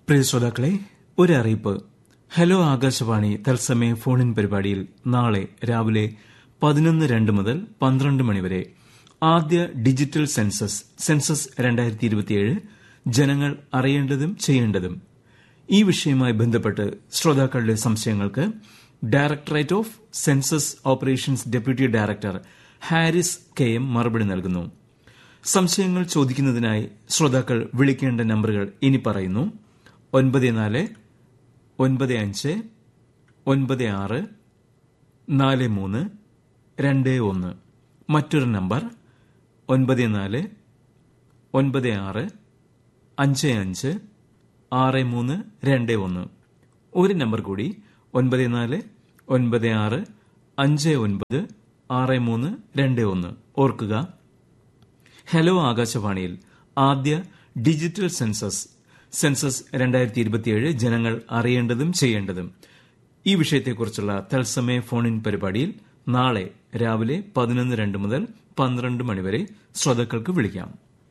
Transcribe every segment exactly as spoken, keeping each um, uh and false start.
പ്രിയ ശ്രോതാക്കളെ, ഒരറിയിപ്പ്. ഹലോ ആകാശവാണി തത്സമയ ഫോണിൻ പരിപാടിയിൽ നാളെ രാവിലെ പതിനൊന്ന് രണ്ട് മുതൽ പന്ത്രണ്ട് മണിവരെ ആദ്യ ഡിജിറ്റൽ സെൻസസ് സെൻസസ് രണ്ടായിരത്തി ഇരുപത്തിയേഴ് ജനങ്ങൾ അറിയേണ്ടതും ചെയ്യേണ്ടതും ഈ വിഷയവുമായി ബന്ധപ്പെട്ട് ശ്രോതാക്കളുടെ സംശയങ്ങൾക്ക് directorate of census operations deputy director Haris K M മറുപടി നൽകുന്നു. സംശയങ്ങൾ ചോദിക്കുന്നതിനായി ശ്രോതാക്കൾ വിളിക്കേണ്ട നമ്പറുകൾ ഇനി പറയുന്നു: ഒൻപത് നാല് ഒൻപത് അഞ്ച് ഒൻപത് ആറ് നാല് മൂന്ന് രണ്ട് ഒന്ന്. മറ്റൊരു നമ്പർ ഒൻപത് നാല് ഒൻപത് ആറ് അഞ്ച് അഞ്ച് ആറ് മൂന്ന് രണ്ട് ഒന്ന്. ഒരു നമ്പർ കൂടി: ഒൻപത് നാല് ഒൻപത് ആറ് അഞ്ച് ഒൻപത് ആറ് മൂന്ന് രണ്ട് ഒന്ന്. ഓർക്കുക, ഹലോ ആകാശവാണിയിൽ ആദ്യ ഡിജിറ്റൽ സെൻസസ് സെൻസസ് രണ്ടായിരത്തി ഇരുപത്തിയേഴ് ജനങ്ങൾ അറിയേണ്ടതും ചെയ്യേണ്ടതും ഈ വിഷയത്തെക്കുറിച്ചുള്ള തത്സമയ ഫോണിൻ പരിപാടിയിൽ നാളെ രാവിലെ പതിനൊന്ന് രണ്ട് മുതൽ പന്ത്രണ്ട് മണിവരെ ശ്രോതാക്കൾക്ക് വിളിക്കാം.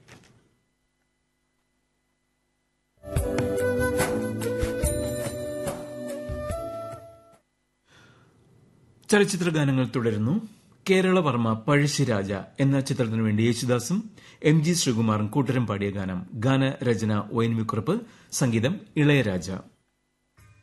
ചലച്ചിത്ര ഗാനങ്ങൾ തുടരുന്നു. കേരളവർമ്മ പഴശ്ശിരാജ എന്ന ചിത്രത്തിനു വേണ്ടി യേശുദാസും എം ജി ശ്രീകുമാറും കൂട്ടരും പാടിയ ഗാനം. ഗാനരചന ഒ എൻ വി കുറുപ്പ്, സംഗീതം ഇളയരാജ.